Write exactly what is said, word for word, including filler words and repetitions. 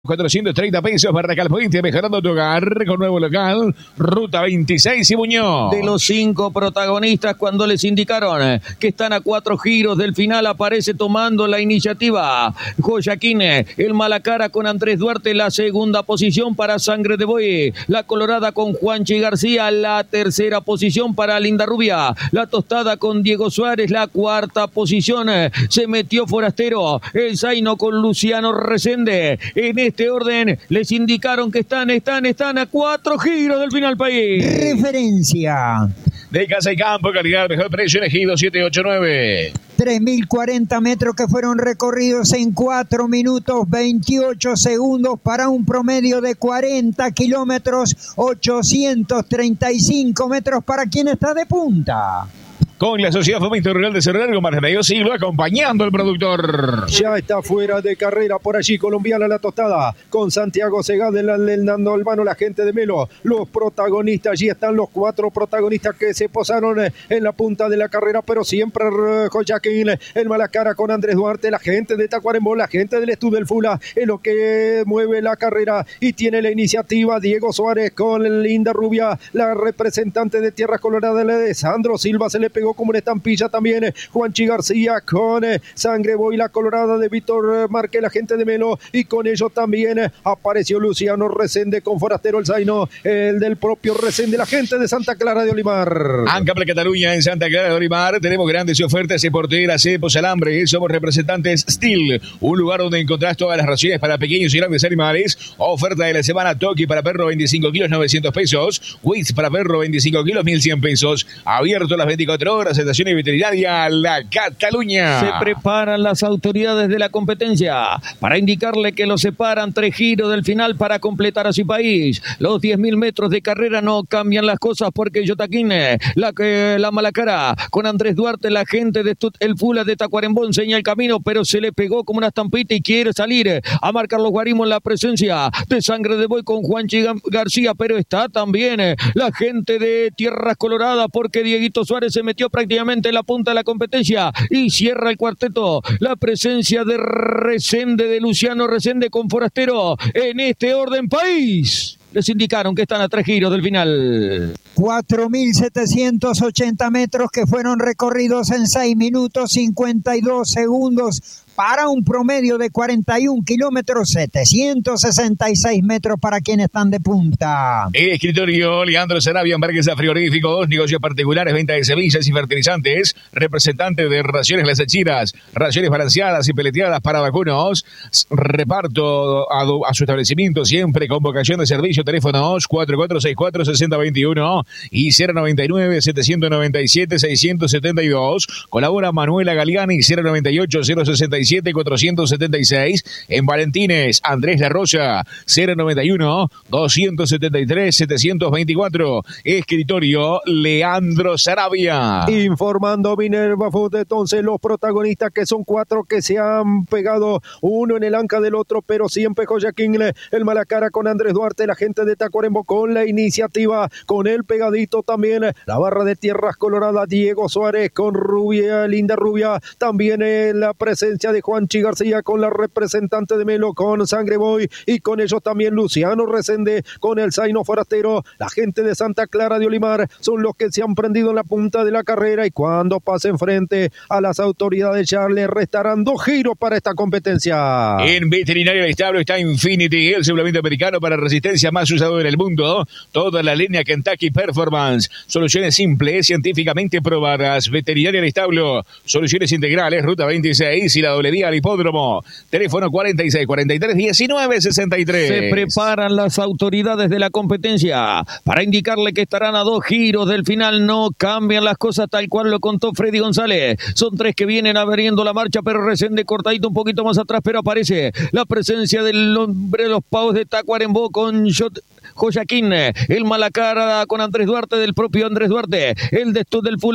cuatrocientos treinta pesos para Calpuente, mejorando tu hogar con nuevo local, Ruta veintiséis y Buñol. De los cinco protagonistas, cuando les indicaron que están a cuatro giros del final, aparece tomando la iniciativa Joaquín, el Malacara con Andrés Duarte, la segunda posición para Sangre de Buey, la Colorada con Juanchi García, la tercera posición para Linda Rubia, la Tostada con Diego Suárez, la cuarta posición se metió Forastero, el Zaino con Luciano Resende. En este orden les indicaron que están, están, están a cuatro giros del final país. Referencia de Casa y Campo, calidad, mejor precio, elegido siete ocho nueve. tres mil cuarenta metros que fueron recorridos en cuatro minutos veintiocho segundos para un promedio de cuarenta kilómetros, ochocientos treinta y cinco metros para quien está de punta. Con la Sociedad Fomento Rural de Cerro Largo, más de medio siglo, acompañando al productor. Ya está fuera de carrera por allí, colombiana la Tostada, con Santiago Segada, el Nando Albano, la gente de Melo, los protagonistas, allí están los cuatro protagonistas que se posaron en la punta de la carrera, pero siempre Joaquín, el Malacara con Andrés Duarte, la gente de Tacuarembó, la gente del Estudio del Fula, es lo que mueve la carrera y tiene la iniciativa Diego Suárez con Linda Rubia, la representante de Tierras Coloradas, de Sandro Silva, se le pegó como una estampilla también Juanchi García con Sangre Boy, la Colorada de Víctor Márquez, la gente de Melo, y con ellos también apareció Luciano Resende con Forastero, el Zaino, el del propio Resende, la gente de Santa Clara de Olimar. Ancapla Cataluña en Santa Clara de Olimar, tenemos grandes ofertas en porteras, cepos, alambre, somos representantes Steel, un lugar donde encontrás todas las raciones para pequeños y grandes animales. Oferta de la semana: Toki para perro veinticinco kilos, novecientos pesos, Wix para perro veinticinco kilos, mil cien pesos, abierto las veinticuatro horas. Estación Veterinaria La Cataluña. Se preparan las autoridades de la competencia para indicarle que lo separan tres giros del final para completar a su país. Los diez mil metros de carrera no cambian las cosas porque Joaquín, la, eh, la Malacara con Andrés Duarte, la gente de Stut, el Fula de Tacuarembó enseña el camino, pero se le pegó como una estampita y quiere salir a marcar los guarimos en la presencia de Sangre de Buey con Juanchi García, pero está también la gente de Tierras Coloradas porque Dieguito Suárez se metió prácticamente en la punta de la competencia y cierra el cuarteto la presencia de Resende, de Luciano Resende con Forastero en este orden país. Les indicaron que están a tres giros del final. cuatro mil setecientos ochenta metros que fueron recorridos en seis minutos cincuenta y dos segundos para un promedio de cuarenta y un kilómetros, setecientos sesenta y seis metros para quienes están de punta. El escritorio Leandro Sarabia, hamburguesas frigoríficos, negocios particulares, venta de semillas y fertilizantes, representante de Raciones Las Achiras, raciones balanceadas y peleteadas para vacunos, reparto a, a su establecimiento siempre con vocación de servicio, teléfonos cuatro cuatro seis cuatro seis cero dos uno y cero noventa y nueve setecientos noventa y siete seiscientos setenta y dos. Colabora Manuela Galiani, cero noventa y ocho cero sesenta y siete cuatrocientos setenta y seis. En Valentines, Andrés La Rosa, cero noventa y uno doscientos setenta y tres setecientos veinticuatro. Escritorio Leandro Sarabia. Informando Minerva Food, entonces los protagonistas que son cuatro que se han pegado uno en el anca del otro, pero siempre Joaquín, el Malacara con Andrés Duarte, la gente de Tacuarembó con la iniciativa, con el pegadito también la barra de Tierras Coloradas, Diego Suárez con Rubia, Linda Rubia, también en la presencia de Juanchi García con la representante de Melo con Sangre Boy, y con ellos también Luciano Resende con el Zaino Forastero, la gente de Santa Clara de Olimar son los que se han prendido en la punta de la carrera, y cuando pasen frente a las autoridades ya le restarán dos giros para esta competencia. En Veterinaria del Establo está Infinity, el suplemento americano para resistencia más usado en el mundo, toda la línea Kentucky Performance, soluciones simples, científicamente probadas. Veterinaria del Establo, soluciones integrales, Ruta veintiséis y la doble vía al hipódromo, teléfono cuarenta y seis cuarenta y tres diecinueve sesenta y tres. Se preparan las autoridades de la competencia para indicarle que estarán a dos giros del final, no cambian las cosas tal cual lo contó Freddy González, son tres que vienen abriendo la marcha, pero Resende cortadito un poquito más atrás, pero aparece la presencia del hombre de los pavos de Tacuarembó con Joaquín, el Malacara con Andrés Duarte, del propio Andrés Duarte, el de estos del Fula